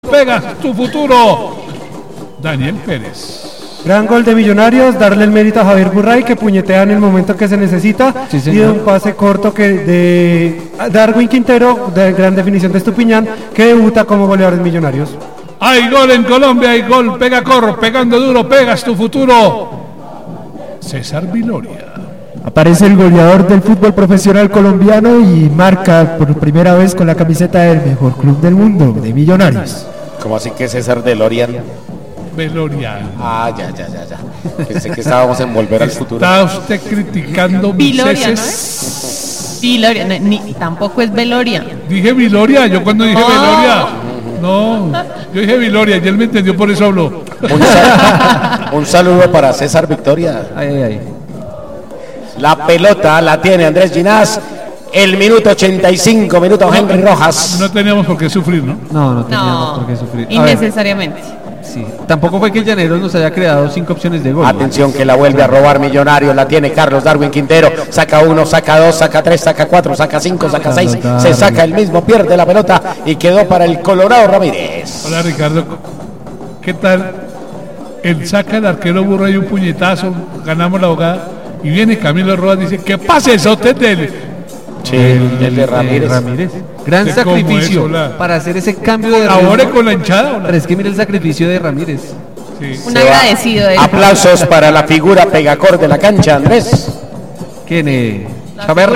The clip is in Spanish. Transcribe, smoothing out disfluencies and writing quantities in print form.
Pega tu futuro. Daniel Pérez. Gran gol de Millonarios, darle el mérito a Javier Burray, que puñetea en el momento que se necesita, sí, y de un pase corto que de Darwin Quintero, de gran definición de Estupiñán, que debuta como goleador de Millonarios. Hay gol en Colombia, hay gol, pega Cor, pegando duro, pegas tu futuro. César Viloria. Aparece el goleador del fútbol profesional colombiano y marca por primera vez con la camiseta del mejor club del mundo, de Millonarios. ¿Cómo así que César Delorian? Velorian. Ah, ya. Pensé que estábamos en Volver al Futuro. ¿Está usted criticando mis Viloria, heces? Viloria, tampoco es Veloria. Dije Viloria, yo cuando dije Veloria. No, yo dije Viloria y él me entendió, por eso habló. Un saludo para César Victoria. Ay. La pelota la tiene Andrés Ginás. El minuto 85, minuto Henry Rojas. No teníamos por qué sufrir, ¿no? No teníamos por qué sufrir. Innecesariamente. Sí. Tampoco fue que Llaneros nos haya creado 5 opciones de gol. Atención que la vuelve a robar Millonarios. La tiene Carlos Darwin Quintero. Saca 1, saca 2, saca 3, saca 4, saca 5, saca 6. Se saca el mismo, pierde la pelota y quedó para el Colorado Ramírez. Hola Ricardo, ¿qué tal? Él saca el arquero Burray un puñetazo, ganamos la jugada y viene Camilo Rojas y dice, ¿qué pasa eso el de Ramírez. Gran ¿Cómo sacrificio eso, para hacer ese cambio de ¿Colabore con la hinchada? Pero es que mira el sacrificio de Ramírez. Sí. Un agradecido de él. Aplausos para la figura pegacor de la cancha, Andrés. ¿Quién es? Chaverri.